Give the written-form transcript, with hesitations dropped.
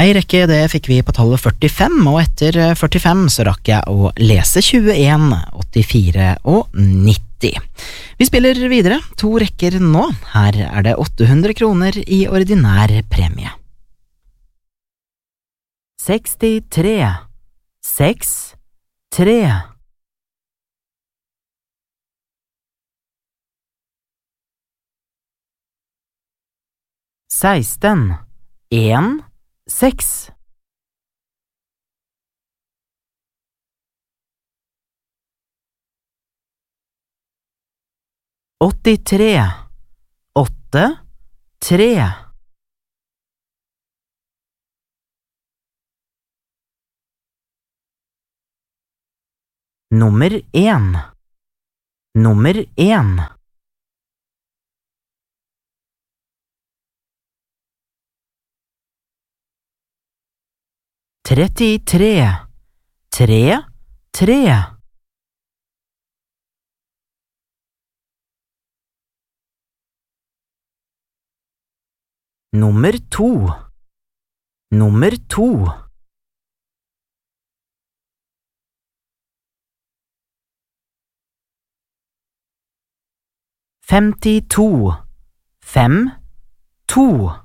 Ei rekke det fikk vi på tallet 45, og etter 45 så rakk jeg å lese 21, 84 og 90. Vi spiller videre, 2 rekker nå. Her er det 800 kroner i ordinær premie. 63, 6, 3. 16, 1, 6. 83, 8, 3. Nummer 1. Nummer 1. 33, 3, 3. Nummer 2. Nummer 2. 52, 5, 2.